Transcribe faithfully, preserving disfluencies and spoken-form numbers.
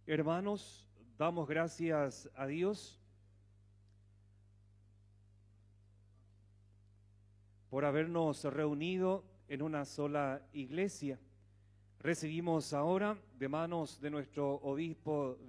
Hermanos, damos gracias a Dios por habernos reunido en una sola iglesia. Recibimos ahora de manos de nuestro obispo